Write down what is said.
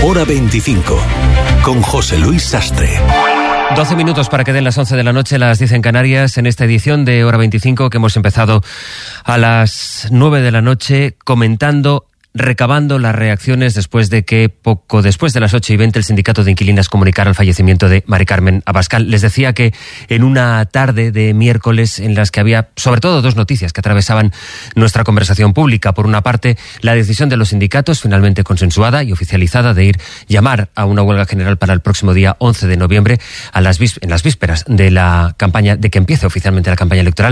Hora 25, con José Luis Sastre. 12 minutos para que den las 11 de la noche, las 10 en Canarias, en esta edición de Hora 25 que hemos empezado a las 9 de la noche recabando las reacciones después de que poco después de las 8:20 el sindicato de inquilinas comunicara el fallecimiento de Mari Carmen Abascal. Les decía que en una tarde de miércoles en las que había sobre todo dos noticias que atravesaban nuestra conversación pública. Por una parte, la decisión de los sindicatos, finalmente consensuada y oficializada, de llamar a una huelga general para el próximo día 11 de noviembre, en las vísperas de la campaña, de que empiece oficialmente la campaña electoral.